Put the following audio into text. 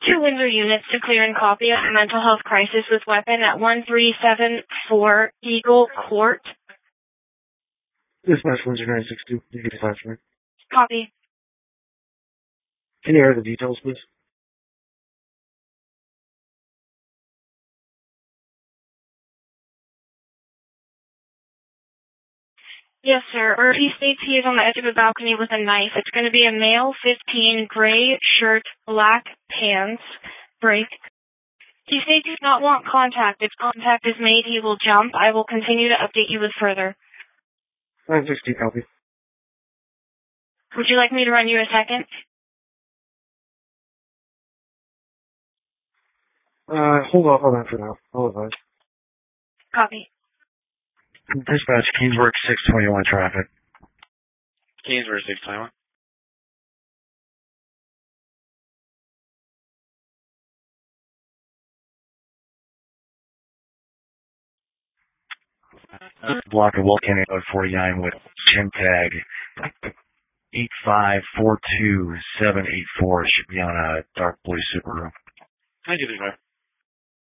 2 Windsor units to clear and copy a mental health crisis with weapon at 1374 Eagle Court. Dispatch Windsor 962. You get a flash for me. Copy. Can you air the details, please? Yes, sir. Or he states he is on the edge of a balcony with a knife. It's going to be a male, 15, gray shirt, black pants, break. He states he does not want contact. If contact is made, he will jump. I will continue to update you with further. 960, copy. Would you like me to run you a second? Hold off on that for now. I'll advise. Copy. Dispatch, Kingsburg 621 traffic. Kingsburg 621. Block of Volcanic Road 49 with Jim Tag 8542784. Should be on a dark blue Subaru. Thank you,